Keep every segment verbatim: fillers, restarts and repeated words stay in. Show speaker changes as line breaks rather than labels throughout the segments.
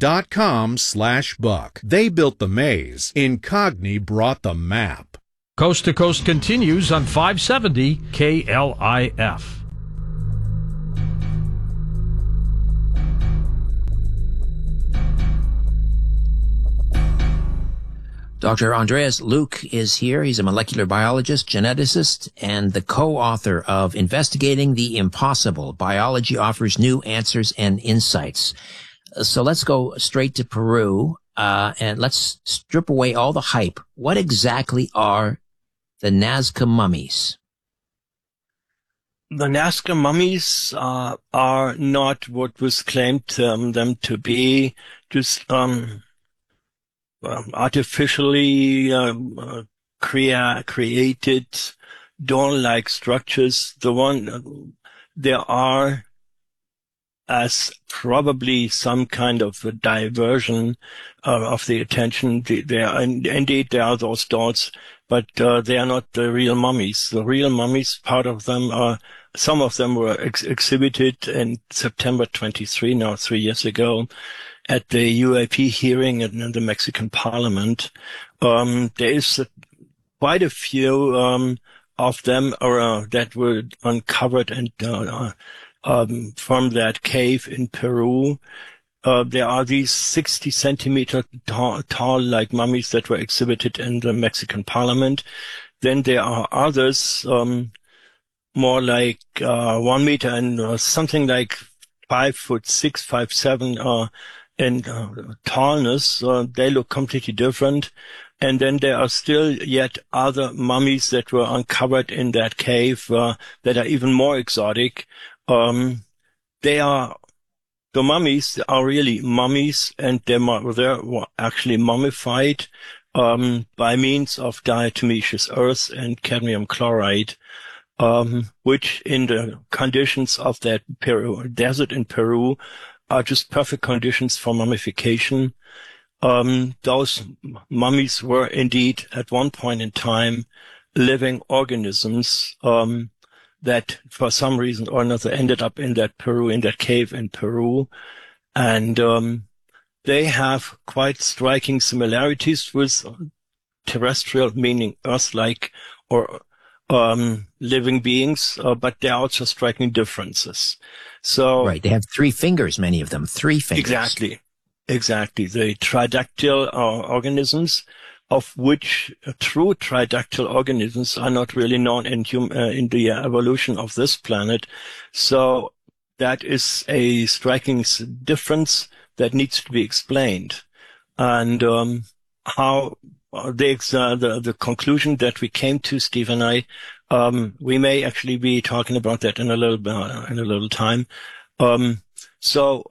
dot com slash buck. They built the maze. Incogni brought the map.
Coast to Coast continues on five seventy K L I F.
Doctor Andreas Luke is here. He's a molecular biologist, geneticist, and the co-author of Investigating the Impossible. Biology Offers New Answers and Insights. So let's go straight to Peru, uh, and let's strip away all the hype. What exactly are the Nazca mummies?
The Nazca mummies uh, are not what was claimed um, them to be, just um Um, artificially um, uh, crea- created dawn-like structures. The one uh, there are as probably some kind of a diversion uh, of the attention. There, and indeed, there are those dolls, but uh, they are not the real mummies. The real mummies, part of them are. Some of them were ex- exhibited in September twenty-third, now three years ago, at the U A P hearing in, in the Mexican Parliament. Um, there is a, quite a few um, of them uh, that were uncovered and uh, um, from that cave in Peru. Uh, there are these sixty centimeter tall, tall like mummies that were exhibited in the Mexican Parliament. Then there are others, um, more like uh, one meter and uh, something like five foot six, five seven, uh, in uh, tallness. Uh, they look completely different. And then there are still yet other mummies that were uncovered in that cave uh, that are even more exotic. Um, they are, the mummies are really mummies, and they're, they're actually mummified um, by means of diatomaceous earth and cadmium chloride. Um, which in the conditions of that Peru, desert in Peru are just perfect conditions for mummification. Um, those mummies were indeed at one point in time living organisms, um, that for some reason or another ended up in that Peru, in that cave in Peru. And, um, they have quite striking similarities with terrestrial, meaning Earth-like or Um, living beings, uh, but there are also striking differences. So
right, they have three fingers, many of them, three fingers.
Exactly, exactly. The tridactyl uh, organisms, of which uh, true tridactyl organisms are not really known in hum- uh, in the evolution of this planet. So that is a striking difference that needs to be explained, and um, how. Uh, the, uh, the the conclusion that we came to, Steve and I, um, we may actually be talking about that in a little uh, in a little time. Um, so,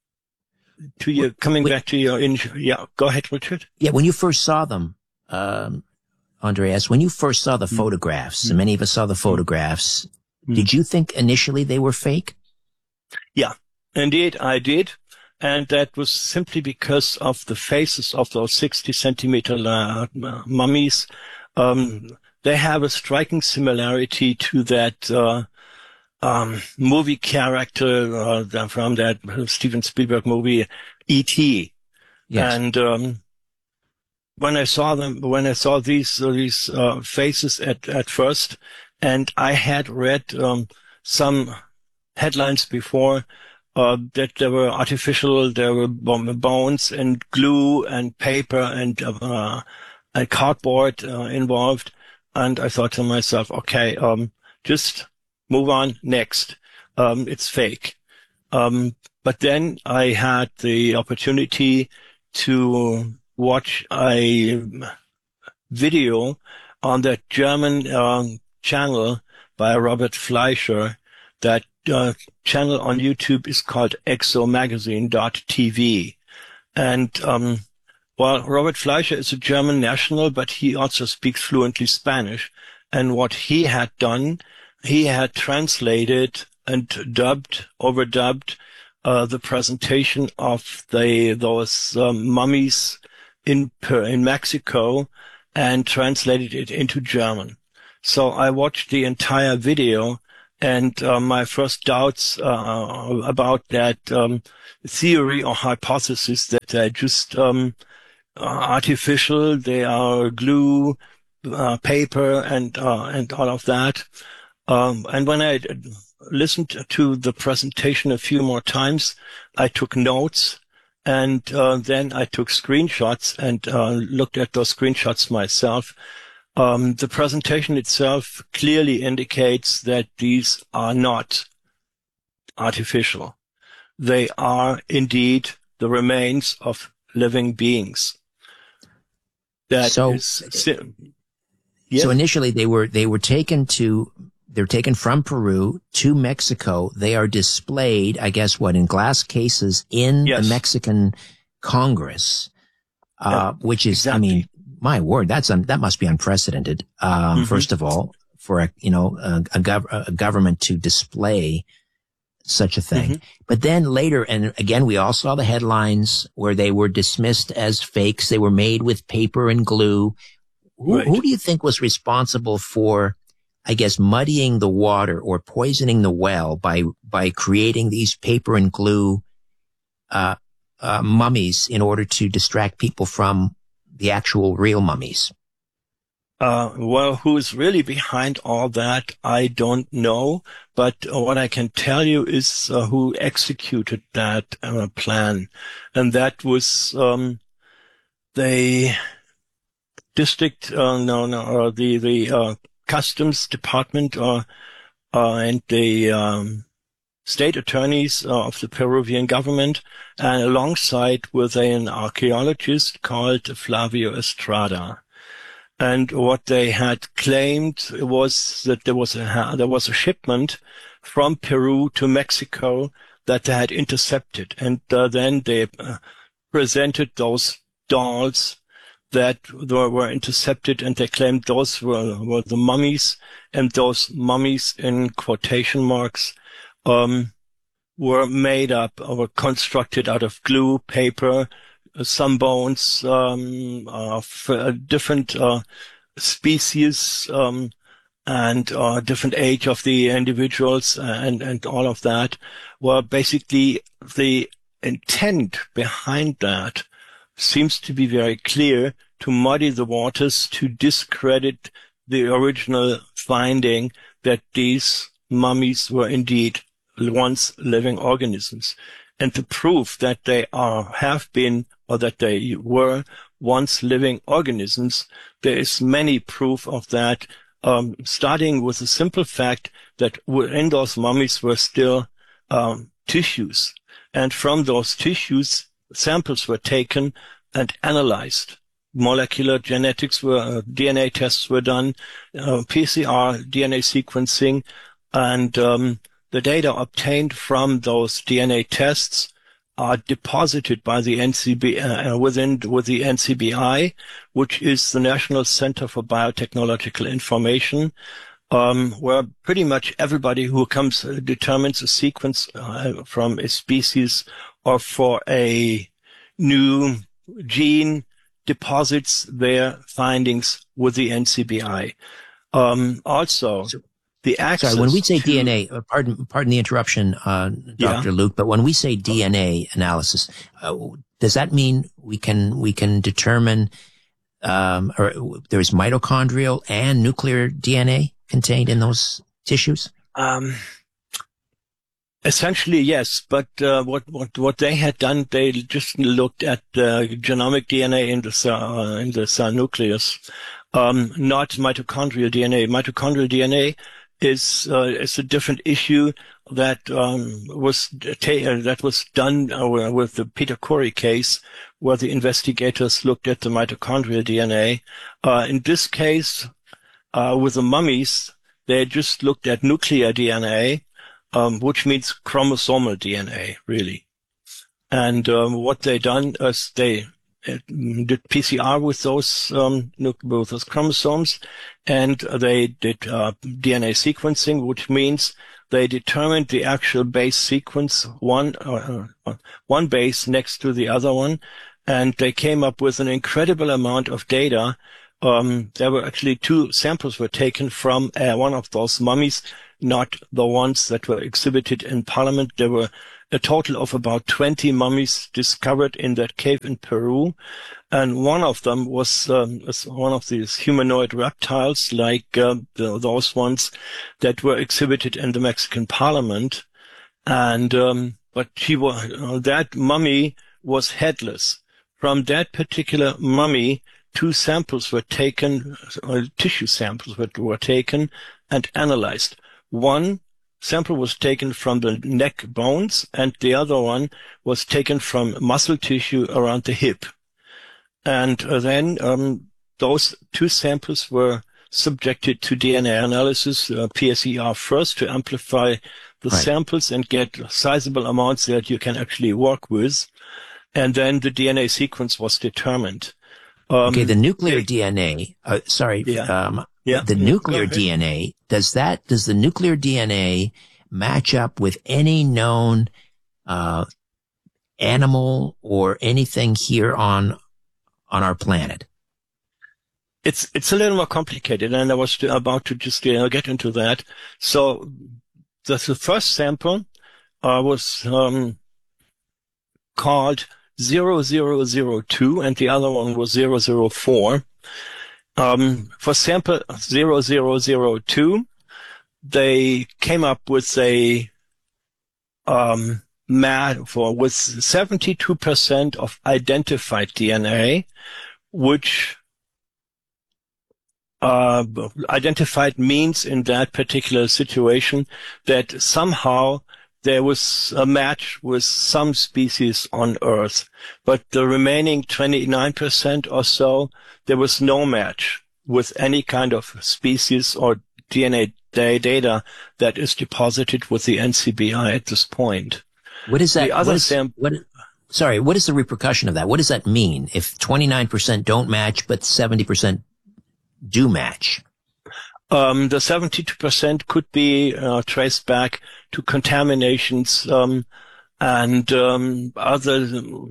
to you coming
Wait,
back to your, in, yeah, go ahead, Richard.
Yeah, when you first saw them, um, Andreas, when you first saw the mm. photographs, mm. and many of us saw the photographs, mm. did you think initially they were fake?
Yeah, indeed, I did. And that was simply because of the faces of those sixty centimeter uh, mummies. Um, they have a striking similarity to that uh, um, movie character uh, from that Steven Spielberg movie, E T Yes. And um, when I saw them, when I saw these uh, these uh, faces at at first, and I had read um, some headlines before. Uh, that there were artificial, there were bones and glue and paper and, uh, and cardboard, uh, involved. And I thought to myself, okay, um, just move on next. Um, it's fake. Um, but then I had the opportunity to watch a video on that German, um, channel by Robert Fleischer. That uh, channel on YouTube is called exomagazine dot T V. And, um, well, Robert Fleischer is a German national, but he also speaks fluently Spanish. And what he had done, he had translated and dubbed, overdubbed, uh, the presentation of the, those um, mummies in, in Mexico and translated it into German. So I watched the entire video. And uh, my first doubts uh, about that um, theory or hypothesis that they're just um, uh, artificial, they are glue, uh, paper, and uh, and all of that. Um, and when I listened to the presentation a few more times, I took notes, and uh, then I took screenshots and uh, looked at those screenshots myself. Um, the presentation itself clearly indicates that these are not artificial. They are indeed the remains of living beings. That
so,
is, yes.
so initially they were they were taken to they're taken from Peru to Mexico. They are displayed, I guess, what in glass cases in
yes.
the Mexican Congress, uh,
yeah,
which is,
exactly.
I mean. My word, that's un, that must be unprecedented. Um, mm-hmm. First of all, for a you know a, a, gov- a government to display such a thing, mm-hmm. but then later, and again, we all saw the headlines where they were dismissed as fakes. They were made with paper and glue. Who,
right.
who do you think was responsible for, I guess, muddying the water or poisoning the well by by creating these paper and glue uh, uh, mummies in order to distract people from the actual real mummies?
Uh, well, who is really behind all that, I don't know. But uh, what I can tell you is uh, who executed that uh, plan. And that was um, the district, uh, no, no, or the, the uh, customs department uh, uh, and the um, state attorneys uh, of the Peruvian government, and alongside with an archaeologist called Flavio Estrada. And what they had claimed was that there was a there was a shipment from Peru to Mexico that they had intercepted, and uh, then they uh, presented those dolls that were, were intercepted, and they claimed those were, were the mummies, and those mummies in quotation marks um were made up or were constructed out of glue, paper, uh, some bones um, of uh, different uh, species um, and uh, different age of the individuals, and, and all of that. Were basically the intent behind that seems to be very clear, to muddy the waters, to discredit the original finding that these mummies were indeed once living organisms, and the proof that they are, have been, or that they were once living organisms. There is many proof of that, um, starting with the simple fact that in those mummies were still um, tissues, and from those tissues, samples were taken and analyzed. Molecular genetics were, uh, D N A tests were done, uh, P C R, D N A sequencing, and um, the data obtained from those D N A tests are deposited by the N C B uh, within with the N C B I, which is the National Center for Biotechnological Information, um, where pretty much everybody who comes uh, determines a sequence uh, from a species or for a new gene deposits their findings with the N C B I. Um, also. So- The access
Sorry, when we say
to,
D N A, uh, pardon, pardon the interruption, uh, Doctor
Yeah.
Luke, but when we say D N A analysis, uh, does that mean we can, we can determine, um, or there's mitochondrial and nuclear D N A contained in those tissues?
Um, essentially, yes, but, uh, what, what, what they had done, they just looked at the genomic D N A in the cell, uh, in the cell nucleus, um, not mitochondrial D N A. Mitochondrial D N A is uh, is a different issue that um, was ta- uh, that was done uh, with the Peter Corey case, where the investigators looked at the mitochondrial D N A. Uh, in this case, uh, with the mummies, they just looked at nuclear D N A, um, which means chromosomal D N A, really. And um, what they done is they did P C R with those um, with those chromosomes, and they did uh, D N A sequencing, which means they determined the actual base sequence, one uh, uh, one base next to the other one, and they came up with an incredible amount of data Um, there were actually two samples were taken from uh, one of those mummies, not the ones that were exhibited in Parliament. There were a total of about twenty mummies discovered in that cave in Peru. And one of them was, um, was one of these humanoid reptiles, like uh, the, those ones that were exhibited in the Mexican Parliament. And um, but she was, uh, that mummy was headless. From that particular mummy, two samples were taken, uh, tissue samples were, were taken and analyzed. One sample was taken from the neck bones, and the other one was taken from muscle tissue around the hip. And uh, then um, those two samples were subjected to D N A analysis, uh, P S E R first, to amplify the
right.
samples and get sizable amounts that you can actually work with. And then the D N A sequence was determined. Um,
okay, the nuclear
it,
D N A, uh, sorry,
yeah,
um,
yeah,
the
yeah,
nuclear D N A, does that, does the nuclear D N A match up with any known uh animal or anything here on on our planet?
It's it's a little more complicated, and I was about to just you know, get into that. So the, the first sample uh, was um, called zero zero zero two, and the other one was zero zero four. Um, for sample zero zero zero two, they came up with a um, mat for with seventy-two percent of identified D N A, which uh, identified means in that particular situation that somehow there was a match with some species on Earth, but the remaining twenty-nine percent or so, there was no match with any kind of species or D N A data that is deposited with the N C B I at this point.
What is that?
The other
what is,
sam-
what, sorry, what is the repercussion of that? What does that mean if twenty-nine percent don't match but seventy percent do match?
Um, the seventy-two percent could be uh, traced back to contaminations um, and um, other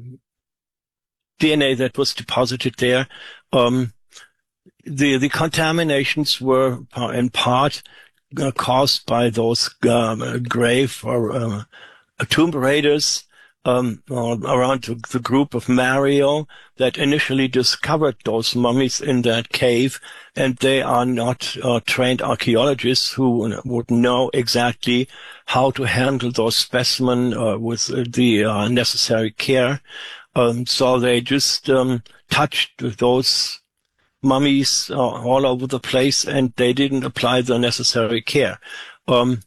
D N A that was deposited there. Um, the the contaminations were in part uh, caused by those uh, grave or uh, tomb raiders um, around the group of Mario that initially discovered those mummies in that cave, and they are not uh, trained archaeologists who would know exactly how to handle those specimens uh, with the uh, necessary care. Um, so they just um, touched those mummies uh, all over the place, and they didn't apply the necessary care. Um,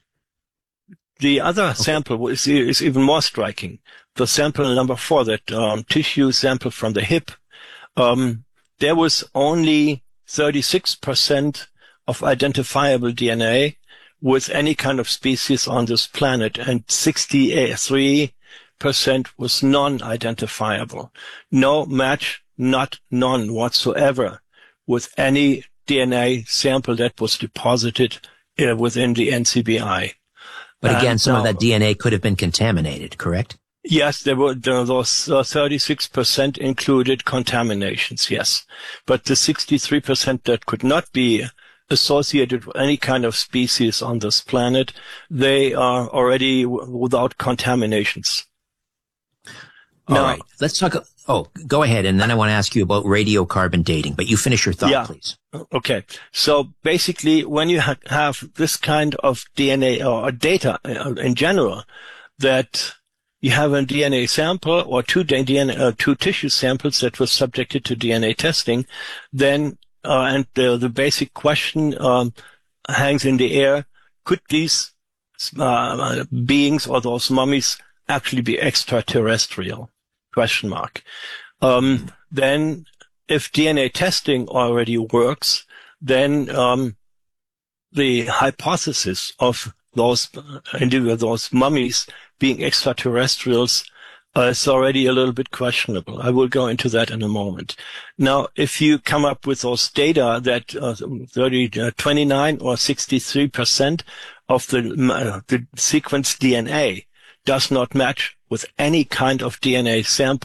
the other okay. sample is, is even more striking. The sample number four, that um, tissue sample from the hip, um, there was only thirty-six percent of identifiable D N A with any kind of species on this planet, and sixty-three percent was non-identifiable. No match, not none whatsoever, with any D N A sample that was deposited uh, within the N C B I.
But again,
and
some
now,
of that D N A could have been contaminated, correct?
Yes, there were there, those uh, thirty-six percent included contaminations, yes. But the sixty-three percent that could not be associated with any kind of species on this planet, they are already w- without contaminations.
All now, right, let's talk. Oh, go ahead, and then I want to ask you about radiocarbon dating, but you finish your thought,
yeah.
please.
Okay. So basically, when you ha- have this kind of D N A or data in general, that you have a D N A sample or two D N A, uh, two tissue samples that were subjected to D N A testing, then uh, and the, the basic question um, hangs in the air: could these uh, beings or those mummies actually be extraterrestrial? Question mark. Um, then, if D N A testing already works, then um, the hypothesis of those individuals, those mummies being extraterrestrials, uh, is already a little bit questionable. I will go into that in a moment. Now, if you come up with those data that uh, thirty, uh, twenty-nine or sixty-three percent of the, uh, the sequenced D N A does not match with any kind of D N A sample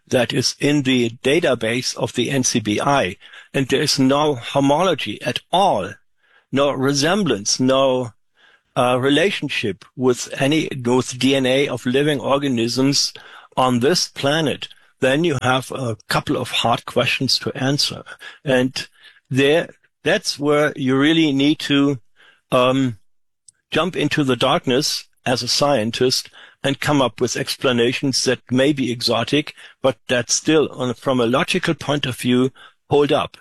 that is in the database of the N C B I. And there is no homology at all, no resemblance, no uh, relationship with any, with D N A of living organisms on this planet. Then you have a couple of hard questions to answer. And there, that's where you really need to um, jump into the darkness as a scientist and come up with explanations that may be exotic, but that still, on, from a logical point of view, hold up.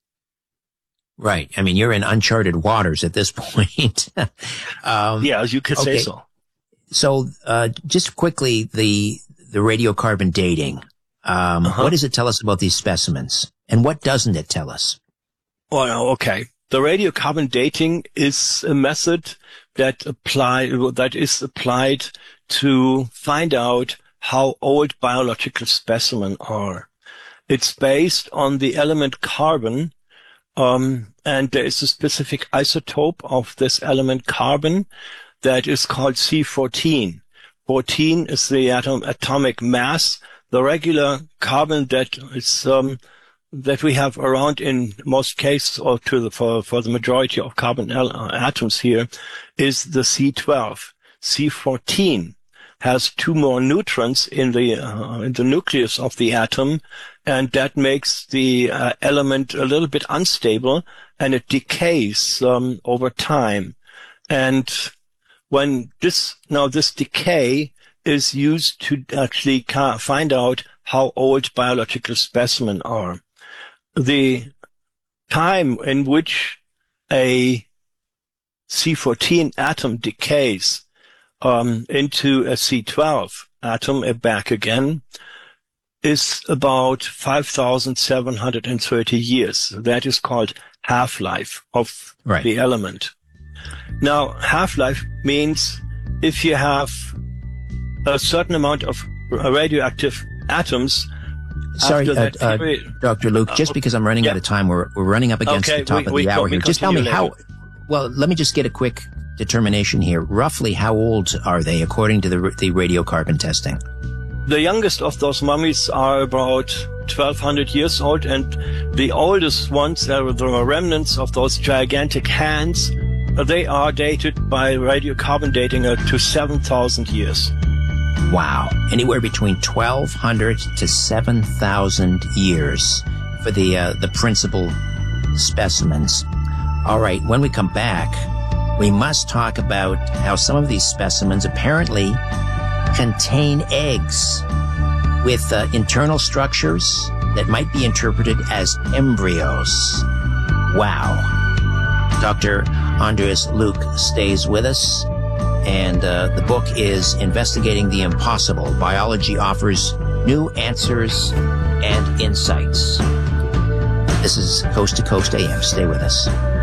Right. I mean, you're in uncharted waters at this point. um,
yeah, you could
okay.
say so.
So, uh, just quickly, the the radiocarbon dating. Um,
uh-huh.
What does it tell us about these specimens, and what doesn't it tell us?
Well, okay. The radiocarbon dating is a method that apply that is applied to find out how old biological specimens are. It's based on the element carbon, um, and there is a specific isotope of this element carbon that is called C fourteen. fourteen is the atom atomic mass. The regular carbon that is um, that we have around in most cases, or to the for for the majority of carbon uh, atoms here, is the C twelve. C fourteen has two more neutrons in the uh, in the nucleus of the atom, and that makes the uh, element a little bit unstable, and it decays um, over time. And when this now this decay is used to actually ca- find out how old biological specimens are. The time in which a C fourteen atom decays um, into a C twelve atom and back again is about five thousand seven hundred thirty years. That is called half-life of
right.
the element. Now, half-life means if you have a certain amount of radioactive atoms.
Sorry, uh, uh, Doctor Luke, just
uh,
because I'm running
yeah.
out of time, we're, we're running up against
okay,
the top
we,
of
we,
the hour
we
here. Just tell me
later.
how, well, let me just get a quick determination here. Roughly how old are they according to the, the radiocarbon testing?
The youngest of those mummies are about twelve hundred years old, and the oldest ones, there are remnants of those gigantic hands, they are dated by radiocarbon dating to seven thousand years.
Wow. Anywhere between twelve hundred to seven thousand years for the uh, the principal specimens. All right, when we come back, we must talk about how some of these specimens apparently contain eggs with uh, internal structures that might be interpreted as embryos. Wow. Doctor Andreas Luke stays with us. And uh, the book is Investigating the Impossible. Biology offers new answers and insights. This is Coast to Coast A M. Stay with us.